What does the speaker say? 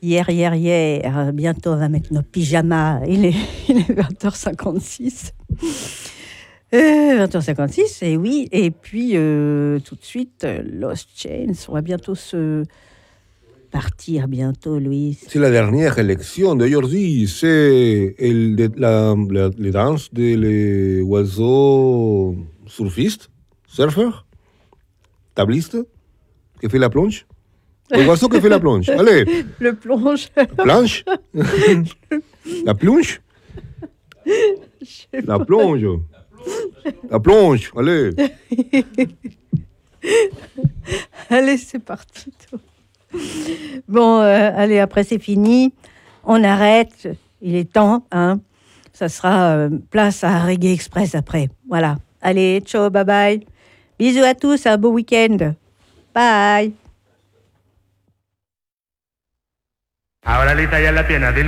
Hier. Bientôt, on va mettre nos pyjamas. Il est 20h56. 20h56, et oui. Et puis, tout de suite, Lost Chains. On va bientôt se partir, Louis. C'est la dernière élection d'aujourd'hui. C'est les danses des oiseaux surfistes, surfeurs, tablistes, qui fait la plonge. L'oiseau qui fait la plonge. Allez. Le plonge. Planche. La plonge. La plonge. La plonge. Allez. Allez, c'est parti. Bon, allez, après c'est fini. On arrête. Il est temps, hein. Ça sera place à Reggae Express après. Voilà. Allez, ciao, bye bye. Bisous à tous, un beau week-end. Bye. Ahora Lita ya en la pierna.